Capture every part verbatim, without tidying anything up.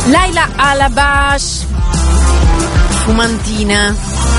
Laila Alabash, Fumantina.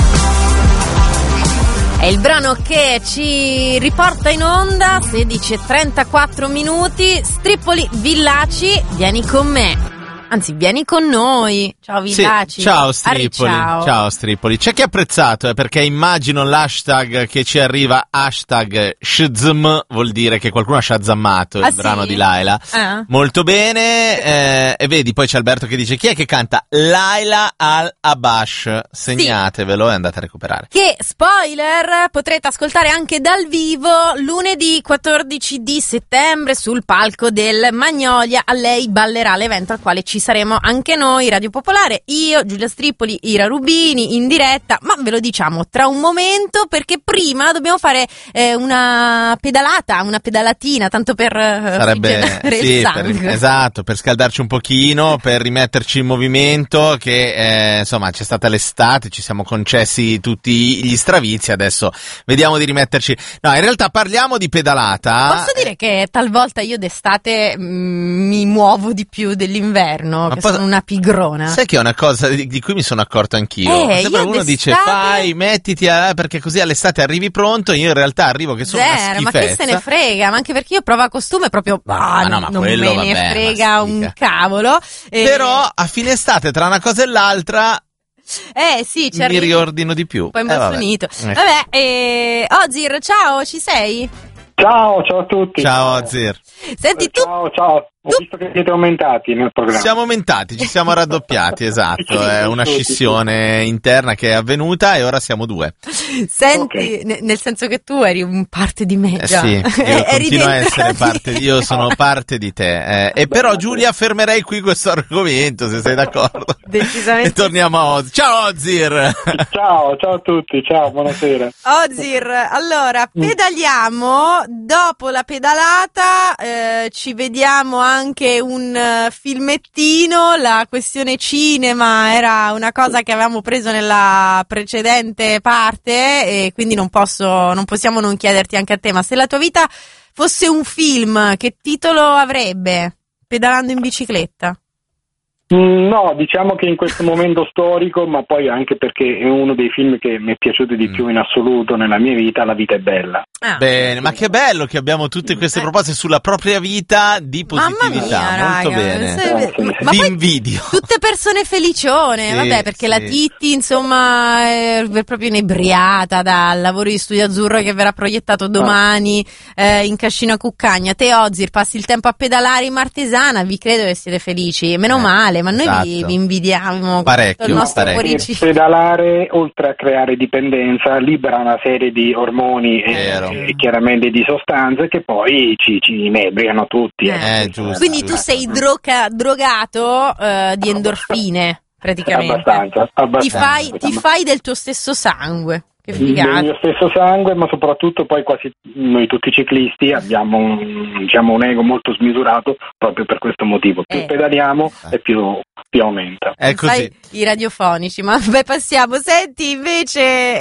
È il brano che ci riporta in onda, sedici e trentaquattro minuti. Strippoli Villaci, vieni con me. Anzi, vieni con noi. Ciao Villaci. Sì, ciao Strippoli. Ciao. Ciao Strippoli. C'è chi ha apprezzato, eh, perché immagino l'hashtag che ci arriva, hashtag Shazam, vuol dire che qualcuno ha shazammato Ah, il sì? brano di Laila. Ah. Molto bene. Eh, e vedi, poi c'è Alberto che dice: chi è che canta? Laila Al-Abash. Segnatevelo e andate a recuperare. Che, spoiler, potrete ascoltare anche dal vivo lunedì quattordici di settembre sul palco del Magnolia. A lei ballerà, l'evento al quale ci saremo anche noi, Radio Popolare, io, Giulia Strippoli, Ira Rubini, in diretta, ma ve lo diciamo tra un momento, perché prima dobbiamo fare eh, una pedalata, una pedalatina, tanto per eh, Sarebbe il sì, sangue. per, esatto, per scaldarci un pochino, per rimetterci in movimento, che eh, insomma c'è stata l'estate, ci siamo concessi tutti gli stravizi, adesso vediamo di rimetterci. No, in realtà parliamo di pedalata. Posso dire che talvolta io d'estate mm, mi muovo di più dell'inverno, Ma che poi- sono una pigrona. Sai che è una cosa di, di cui mi sono accorto anch'io. Eh, Sempre io uno dice d'estate- fai, mettiti a, perché così all'estate arrivi pronto, io in realtà arrivo che sono Zero, una ma che schifezza. se ne frega, ma anche perché io provo a costume proprio Ma ah, no, ma non quello, me ne vabbè, frega ma un stica. cavolo. Eh, Però a fine estate, tra una cosa e l'altra, eh sì, ci mi arrivi riordino di più. poi Eh, vabbè. imbastronito. Eh. Vabbè, eh, Ozir, ciao, ci sei? Ciao, ciao a tutti. Ciao Ozir. Senti, tu Ciao, ciao. Ho tu- visto che siete aumentati nel programma. Siamo aumentati, ci siamo raddoppiati, esatto, è una scissione interna che è avvenuta e ora siamo due. senti, Ok. ne- nel senso che tu eri un parte di me Eh già. sì, io Eri continuo a dentro essere di- parte, io sono parte di te. Eh, e però Giulia fermerei qui questo argomento, se sei d'accordo. Decisamente E torniamo a Ozir. Ciao Ozir! Ciao, ciao a tutti, ciao, buonasera. Ozir, allora, pedaliamo, dopo la pedalata eh, ci vediamo anche un eh, filmettino, la questione cinema era una cosa che avevamo preso nella precedente parte e quindi non posso, non possiamo non chiederti anche a te, ma se la tua vita fosse un film, che titolo avrebbe? Pedalando in bicicletta? Mm, No, diciamo che in questo momento storico, ma poi anche perché è uno dei film che mi è piaciuto di più in assoluto nella mia vita, La vita è bella. Ah. Bene, ma che bello che abbiamo tutte queste proposte sulla propria vita di positività, Mamma mia, molto raga, bene. se- Sì, ma, sì. ma Ti poi invidio. tutte persone felicione, Sì, vabbè, perché sì. la Titti, insomma, è proprio inebriata dal lavoro di Studio Azzurro che verrà proiettato domani eh, in Cascina Cuccagna. Te, Ozir, passi il tempo a pedalare in Martesana, vi credo che siete felici, meno Eh, male, ma noi esatto. vi, vi invidiamo Parecchio, con il nostro parecchio. cuoricino. Pedalare, oltre a creare dipendenza, libera una serie di ormoni e, Vero. e chiaramente di sostanze che poi ci, ci inebriano tutti. Eh. Eh, giusto. Quindi tu sei droga- drogato eh, di endorfine, praticamente. Abbastanza, Ti abbastanza. fai, ti fai del tuo stesso sangue. Che Del figata. mio stesso sangue, ma soprattutto poi quasi noi tutti ciclisti abbiamo un, diciamo, un ego molto smisurato proprio per questo motivo. Più Eh. pedaliamo e più, più aumenta. È Sai, così. i radiofonici, ma beh, passiamo. Senti, invece,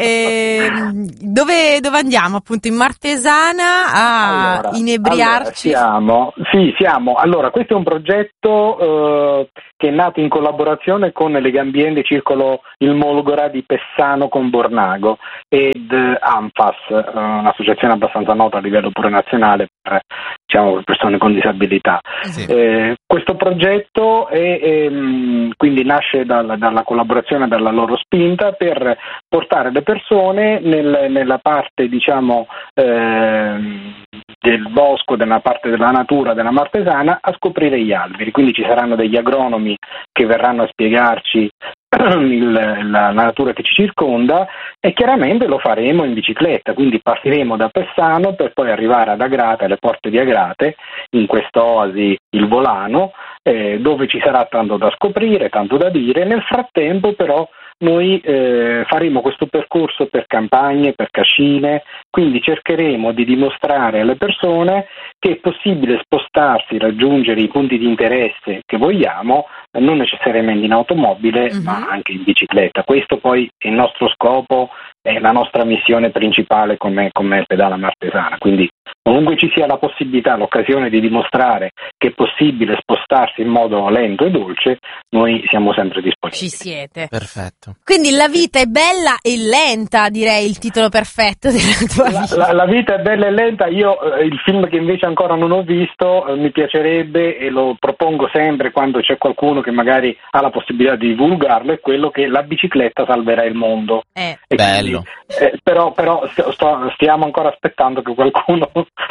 ehm, dove, dove andiamo? Appunto in Martesana a Allora, inebriarci? allora, siamo, sì, siamo. Allora, questo è un progetto eh, che è nato in collaborazione con Legambiente Circolo Il Molgora di Pessano con Bornago ed eh, ANFAS, eh, un'associazione abbastanza nota a livello pure nazionale per, diciamo, per persone con disabilità. Sì. Eh, questo progetto è, ehm, quindi nasce dal- dalla collaborazione, dalla loro spinta per portare le persone nel- nella parte, diciamo, ehm, del bosco, della parte della natura della Martesana a scoprire gli alberi. Quindi ci saranno degli agronomi che verranno a spiegarci il- la, la natura che ci circonda e chiaramente lo faremo in bicicletta, quindi partiremo da Pessano per poi arrivare ad Agrate, alle porte di Agrate, in quest'oasi il Volano, eh, dove ci sarà tanto da scoprire, tanto da dire. Nel frattempo però noi eh, faremo questo percorso per campagne, per cascine, quindi cercheremo di dimostrare alle persone che è possibile spostarsi, raggiungere i punti di interesse che vogliamo, non necessariamente in automobile, Mhm. ma anche in bicicletta. Questo poi è il nostro scopo, è la nostra missione principale come, come Pedala Martesana, quindi comunque ci sia la possibilità, l'occasione di dimostrare che è possibile spostarsi in modo lento e dolce, noi siamo sempre disponibili. Ci siete. Perfetto. Quindi la vita è bella e lenta, direi il titolo perfetto della tua La, vita. la, la vita è bella e lenta. Io eh, il film che invece ancora non ho visto eh, mi piacerebbe, e lo propongo sempre quando c'è qualcuno che magari ha la possibilità di divulgarlo, è quello che La bicicletta salverà il mondo. Eh. E Bello. quindi, eh, però però st- sto- stiamo ancora aspettando che qualcuno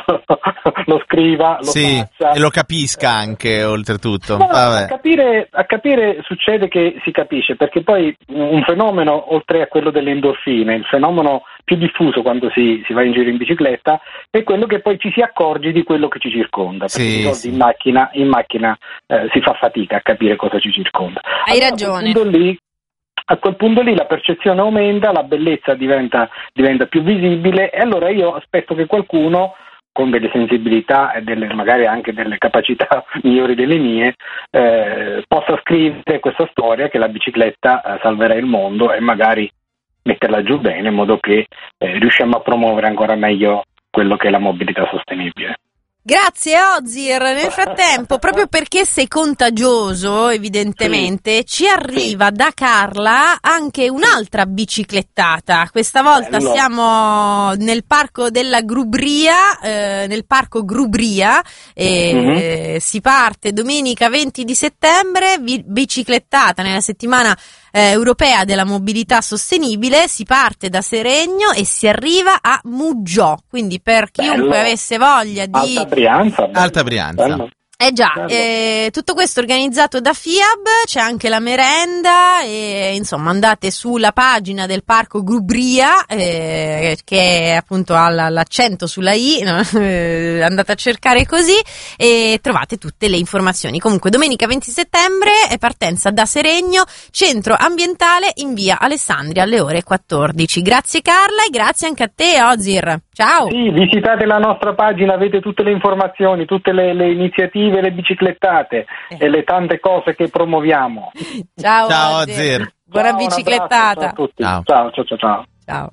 lo scriva, lo Sì, faccia. e lo capisca anche, oltretutto. No, Vabbè. a capire, a capire succede che si capisce, perché poi un fenomeno, oltre a quello delle endorfine, il fenomeno più diffuso quando si, si va in giro in bicicletta è quello che poi ci si accorge di quello che ci circonda, perché Sì, di solito sì. in macchina, in macchina eh, si fa fatica a capire cosa ci circonda. Hai Allora, ragione. A quel punto lì, a quel punto lì la percezione aumenta, la bellezza diventa, diventa più visibile, e allora io aspetto che qualcuno con delle sensibilità e delle, magari anche delle capacità migliori delle mie, eh, possa scrivere questa storia che la bicicletta eh, salverà il mondo, e magari metterla giù bene in modo che eh, riusciamo a promuovere ancora meglio quello che è la mobilità sostenibile. Grazie Ozir, nel frattempo, proprio perché sei contagioso evidentemente, sì, ci arriva sì. da Carla anche un'altra biciclettata. Questa volta Bello. siamo nel parco della Grubria, eh, nel parco Grubria, e mm-hmm. si parte domenica venti di settembre, vi- biciclettata nella settimana Eh, europea della mobilità sostenibile. Si parte da Seregno e si arriva a Muggiò, quindi per chiunque Bello. avesse voglia di Alta Brianza, Alta Brianza. Bello. Eh già, eh, tutto questo organizzato da FIAB, c'è anche la merenda, e insomma andate sulla pagina del parco Grubria, eh, che è appunto ha l'accento sulla I, no? eh, andate a cercare così e trovate tutte le informazioni. Comunque domenica venti settembre è partenza da Seregno, centro ambientale in via Alessandria alle ore quattordici. Grazie Carla, e grazie anche a te Ozir. Ciao! Sì, visitate la nostra pagina, avete tutte le informazioni, tutte le, le iniziative, le biciclettate eh. e le tante cose che promuoviamo. Ciao, ciao Ozir. Ozir. Buona Ciao, biciclettata. Ciao a tutti. Ciao. Ciao, ciao, ciao, ciao. Ciao.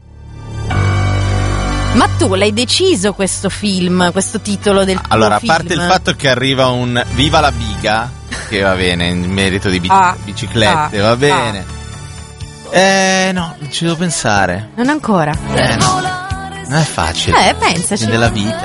Ma tu l'hai deciso questo film, questo titolo del tuo Allora, a film? parte il fatto che arriva un Viva la Biga, che va bene, in merito di bici- ah, biciclette, ah, va bene. Ah. Eh, no, ci devo pensare. Non ancora. Eh, no. Non è facile. Eh, pensaci. Della vita.